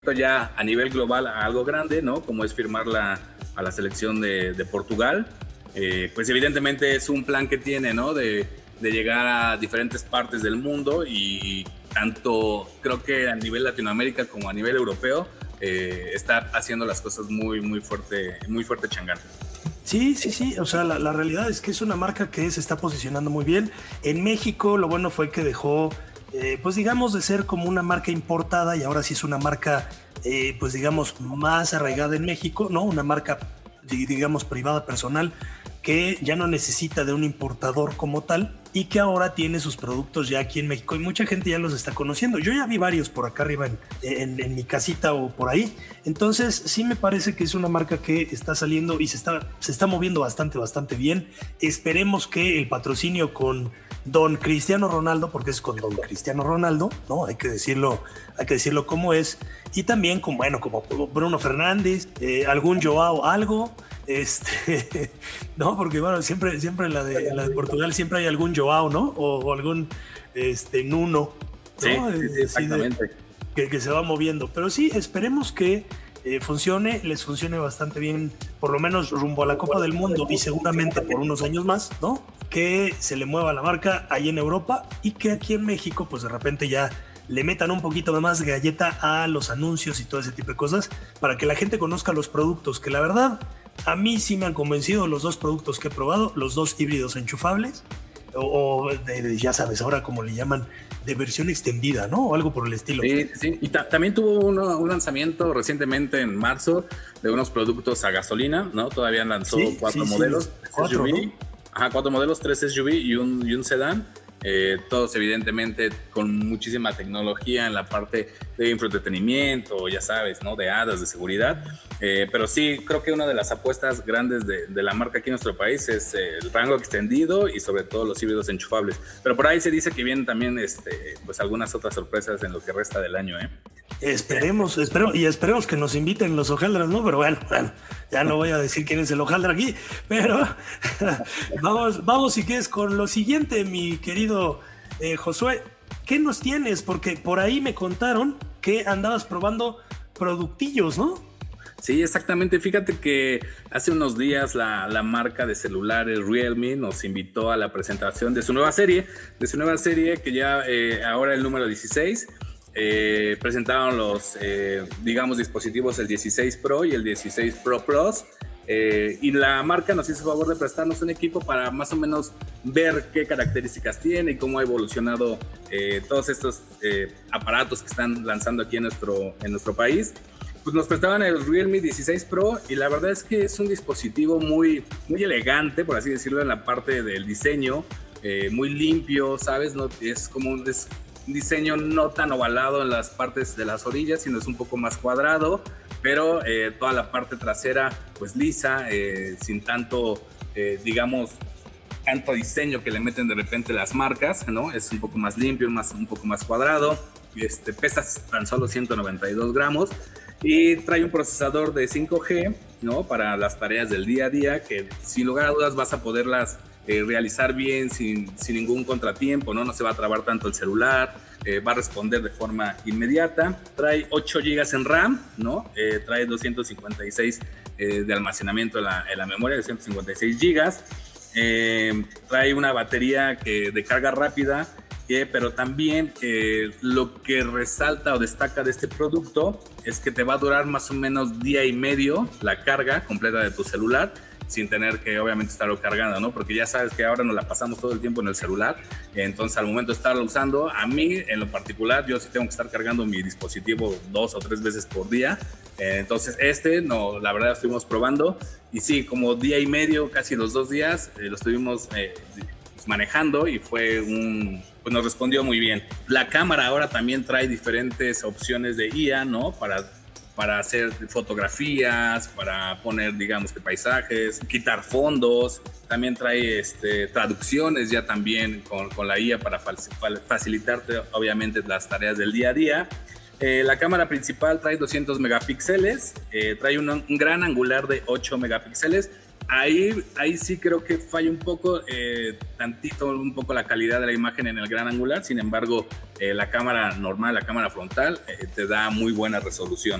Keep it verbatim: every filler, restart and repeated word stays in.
ya a nivel global a algo grande, ¿no? Como es firmar la, a la selección de, de Portugal. Eh, pues evidentemente es un plan que tiene, ¿no? De, de llegar a diferentes partes del mundo y tanto creo que a nivel Latinoamérica como a nivel europeo eh, está haciendo las cosas muy, muy fuerte, muy fuerte Changan. Sí, sí, sí, o sea, la, la realidad es que es una marca que se está posicionando muy bien. En México lo bueno fue que dejó, eh, pues digamos, de ser como una marca importada y ahora sí es una marca, eh, pues digamos, más arraigada en México, ¿no? Una marca, digamos, privada, personal, que ya no necesita de un importador como tal y que ahora tiene sus productos ya aquí en México y mucha gente ya los está conociendo. Yo ya vi varios por acá arriba en, en, en mi casita o por ahí. Entonces sí me parece que es una marca que está saliendo y se está, se está moviendo bastante, bastante bien. Esperemos que el patrocinio con Don Cristiano Ronaldo, porque es con Don Cristiano Ronaldo, ¿no? Hay que decirlo, hay que decirlo como es. Y también con, bueno, como Bruno Fernández, eh, algún Joao algo. Este, no, porque bueno, siempre, siempre en la de, en la de Portugal siempre hay algún Joao, ¿no? O, o algún este, Nuno, ¿no? Sí, sí, exactamente. De, que, que se va moviendo. Pero sí, esperemos que eh, funcione, les funcione bastante bien, por lo menos rumbo a la Copa del Mundo y seguramente por unos años más, ¿no? Que se le mueva la marca ahí en Europa y que aquí en México, pues de repente ya le metan un poquito más de galleta a los anuncios y todo ese tipo de cosas para que la gente conozca los productos, que la verdad a mí sí me han convencido los dos productos que he probado, los dos híbridos enchufables o, o de, de, ya sabes, ahora como le llaman, de versión extendida, ¿no? O algo por el estilo. Sí, sí. Y ta- también tuvo uno, un lanzamiento recientemente en marzo de unos productos a gasolina, ¿no? Todavía lanzó sí, cuatro sí, modelos. Sí. Cuatro, S U V, ¿no? Ajá, cuatro modelos, tres S U V y un, y un sedán. Eh, todos evidentemente con muchísima tecnología en la parte de infoentretenimiento, ya sabes, ¿no? De hadas, de seguridad. Eh, pero sí, creo que una de las apuestas grandes de, de la marca aquí en nuestro país es eh, el rango extendido y sobre todo los híbridos enchufables. Pero por ahí se dice que vienen también este, pues algunas otras sorpresas en lo que resta del año, ¿eh? Esperemos, esperemos, y esperemos que nos inviten los hojaldras, ¿no? Pero bueno, bueno, ya no voy a decir quién es el hojaldra aquí, pero vamos, vamos si quieres con lo siguiente, mi querido eh, Josué. ¿Qué nos tienes? Porque por ahí me contaron que andabas probando productillos, ¿no? Sí, exactamente. Fíjate que hace unos días la, la marca de celulares Realme nos invitó a la presentación de su nueva serie, de su nueva serie que ya eh, ahora el número dieciséis. Eh, presentaron los, eh, digamos, dispositivos el dieciséis Pro y el dieciséis Pro Plus. Eh, y la marca nos hizo favor de prestarnos un equipo para más o menos ver qué características tiene y cómo ha evolucionado eh, todos estos eh, aparatos que están lanzando aquí en nuestro, en nuestro país. Pues nos prestaban el Realme dieciséis Pro y la verdad es que es un dispositivo muy, muy elegante, por así decirlo, en la parte del diseño, eh, muy limpio, ¿sabes? No, es como un, es un diseño no tan ovalado en las partes de las orillas, sino es un poco más cuadrado, pero eh, toda la parte trasera pues lisa, eh, sin tanto, eh, digamos, tanto diseño que le meten de repente las marcas, ¿no? Es un poco más limpio, más, un poco más cuadrado, este, pesa tan solo ciento noventa y dos gramos y trae un procesador de cinco G, ¿no? Para las tareas del día a día, que sin lugar a dudas vas a poderlas eh, realizar bien, sin, sin ningún contratiempo, ¿no? No se va a trabar tanto el celular, eh, va a responder de forma inmediata. Trae ocho gigas en RAM, ¿no? Eh, trae doscientos cincuenta y seis eh, de almacenamiento en la, en la memoria, doscientos cincuenta y seis gigas. Eh, trae una batería que, de carga rápida, que, pero también eh, lo que resalta o destaca de este producto es que te va a durar más o menos día y medio la carga completa de tu celular, sin tener que obviamente estarlo cargando, ¿no? Porque ya sabes que ahora nos la pasamos todo el tiempo en el celular, entonces al momento de estarlo usando, a mí en lo particular, yo sí tengo que estar cargando mi dispositivo dos o tres veces por día, eh, entonces este, no, la verdad lo estuvimos probando, y sí, como día y medio, casi los dos días, eh, lo estuvimos eh, manejando y fue un... pues nos respondió muy bien. La cámara ahora también trae diferentes opciones de I A, ¿no? Para para hacer fotografías, para poner, digamos, que paisajes, quitar fondos. También trae este, traducciones ya también con, con la I A para facilitarte, obviamente, las tareas del día a día. Eh, la cámara principal trae doscientos megapíxeles, eh, trae un, un gran angular de ocho megapíxeles Ahí, ahí sí creo que falla un poco, eh, tantito, un poco la calidad de la imagen en el gran angular. Sin embargo, eh, la cámara normal, la cámara frontal, eh, te da muy buena resolución.